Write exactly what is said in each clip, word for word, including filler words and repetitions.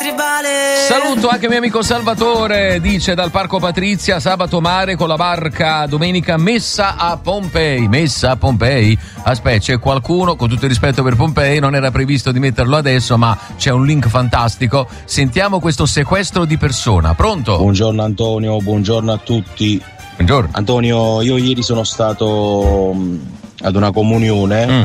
Saluto anche mio amico Salvatore, dice dal Parco Patrizia, sabato mare con la barca, domenica messa a Pompei. Messa a Pompei? Aspetta, c'è qualcuno, con tutto il rispetto per Pompei, non era previsto di metterlo adesso, ma c'è un link fantastico. Sentiamo questo sequestro di persona. Pronto? Buongiorno Antonio, buongiorno a tutti. Buongiorno. Antonio, io ieri sono stato ad una comunione, mm.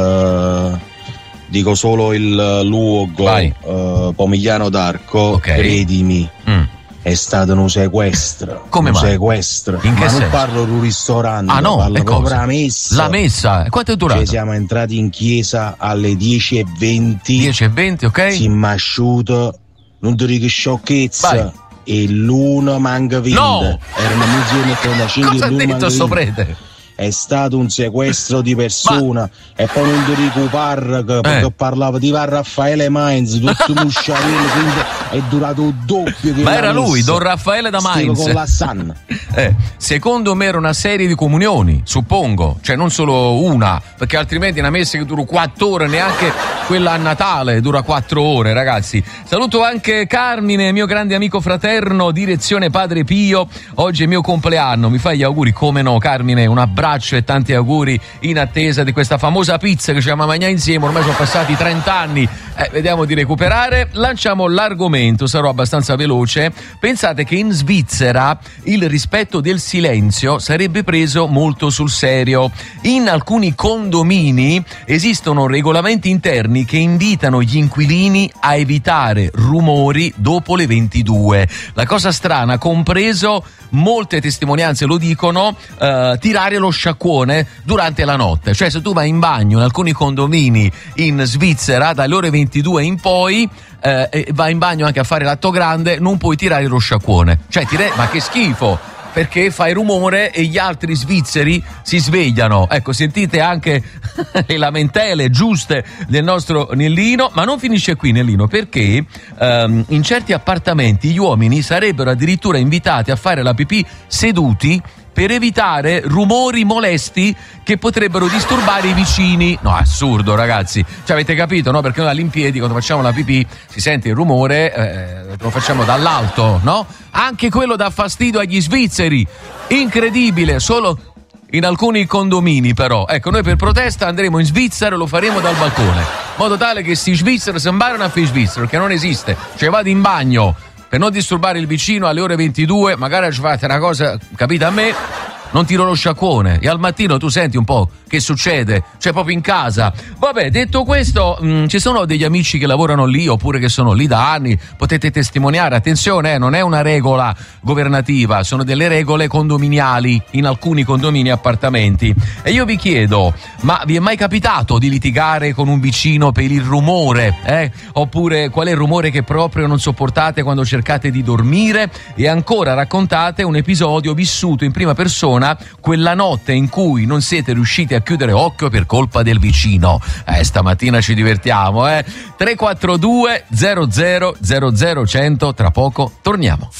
eh, dico solo il luogo, eh, Pomigliano d'Arco, okay. Credimi, mm. è stato un sequestro. Come un mai? sequestro. In che Ma senso? non parlo di un ristorante, ah, no? parlo proprio la messa. La messa? E quanto è durato? Cioè, siamo entrati in chiesa alle dieci e venti. dieci e venti, ok. Si masciuto, non ti dico sciocchezza. Vai. E l'uno manca vinte. No! Era una missione trentacinque. Cosa ha detto sto prete? È stato un sequestro di persona. Ma... e poi non ti dico Parrac, perché eh. parlava di Raffaele Mainz, tutto musciarello, quindi è durato il doppio. Che ma era messa. Lui, Don Raffaele da Mainz. Con la San. Eh, secondo me era una serie di comunioni, suppongo, cioè non solo una, perché altrimenti una messa che dura quattro ore, neanche quella a Natale dura quattro ore, ragazzi. Saluto anche Carmine, mio grande amico fraterno, direzione Padre Pio. Oggi è mio compleanno, mi fai gli auguri? Come no, Carmine, un abbraccio e tanti auguri in attesa di questa famosa pizza che ci abbiamo mangiato insieme. Ormai sono passati trenta anni, eh, vediamo di recuperare. Lanciamo l'argomento, sarò abbastanza veloce. Pensate che in Svizzera il rispetto del silenzio sarebbe preso molto sul serio. In alcuni condomini esistono regolamenti interni che invitano gli inquilini a evitare rumori dopo le ventidue. La cosa strana, compreso, molte testimonianze lo dicono, eh, tirare lo sciacquone durante la notte. Cioè, se tu vai in bagno in alcuni condomini in Svizzera dalle ore ventidue in poi, eh, e vai in bagno anche a fare l'atto grande, non puoi tirare lo sciacquone. Cioè, tire... ma che schifo! Perché fai rumore e gli altri svizzeri si svegliano. Ecco, sentite anche le lamentele giuste del nostro Nellino, ma non finisce qui, Nellino, perché um, in certi appartamenti gli uomini sarebbero addirittura invitati a fare la pipì seduti per evitare rumori molesti che potrebbero disturbare i vicini. No, assurdo, ragazzi. Cioè, avete capito, no? Perché noi all'impiedi, quando facciamo la pipì, si sente il rumore, eh, lo facciamo dall'alto, no? Anche quello dà fastidio agli svizzeri. Incredibile, solo in alcuni condomini, però. Ecco, noi per protesta andremo in Svizzera e lo faremo dal balcone, in modo tale che si svizzero sembrano a fi svizzero, che non esiste. Cioè, vado in bagno per non disturbare il vicino alle ore ventidue, magari ci fate una cosa, capite a me, non tiro lo sciacquone e al mattino tu senti un po' che succede, cioè proprio in casa. Vabbè, detto questo, mh, ci sono degli amici che lavorano lì oppure che sono lì da anni, potete testimoniare, attenzione, eh, non è una regola governativa, sono delle regole condominiali in alcuni condomini e appartamenti. E io vi chiedo, ma vi è mai capitato di litigare con un vicino per il rumore, eh? Oppure qual è il rumore che proprio non sopportate quando cercate di dormire? E ancora raccontate un episodio vissuto in prima persona quella notte in cui non siete riusciti a chiudere occhio per colpa del vicino. Eh, stamattina ci divertiamo, eh. tre quattro due zero zero zero zero cento, tra poco torniamo.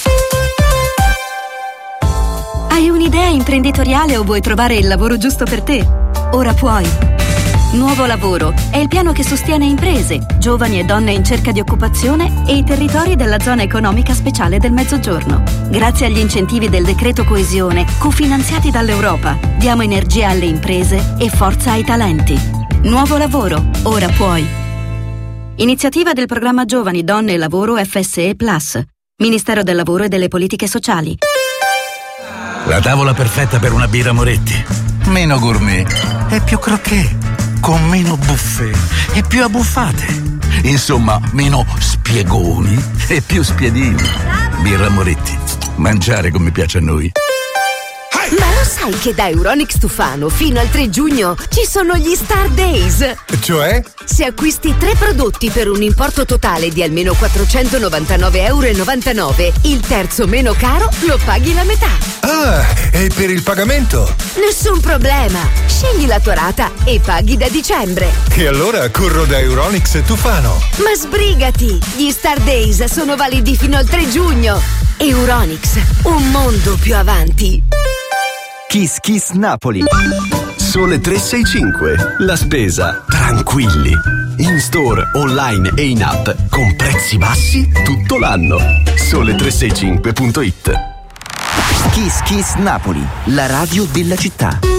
Hai un'idea imprenditoriale o vuoi trovare il lavoro giusto per te? Ora puoi. Nuovo Lavoro è il piano che sostiene imprese, giovani e donne in cerca di occupazione e i territori della zona economica speciale del Mezzogiorno. Grazie agli incentivi del decreto coesione, cofinanziati dall'Europa, diamo energia alle imprese e forza ai talenti. Nuovo Lavoro, ora puoi. Iniziativa del programma Giovani, Donne e Lavoro F S E Plus, Ministero del Lavoro e delle Politiche Sociali. La tavola perfetta per una birra Moretti. Meno gourmet e più croquet. Con meno buffet e più abbuffate. Insomma, meno spiegoni e più spiedini. Birra Moretti. Mangiare come piace a noi. Ma lo sai che da Euronics Tufano fino al tre giugno ci sono gli Star Days? Cioè? Se acquisti tre prodotti per un importo totale di almeno quattrocentonovantanove virgola novantanove euro, il terzo meno caro lo paghi la metà. Ah, e per il pagamento? Nessun problema. Scegli la tua rata e paghi da dicembre. E allora corro da Euronics Tufano. Ma sbrigati! Gli Star Days sono validi fino al tre giugno. Euronics, un mondo più avanti. Kiss Kiss Napoli. Sole tre sei cinque. La spesa tranquilli. In store, online e in app con prezzi bassi tutto l'anno. Sole tre sei cinque punto it. Kiss Kiss Napoli, la radio della città.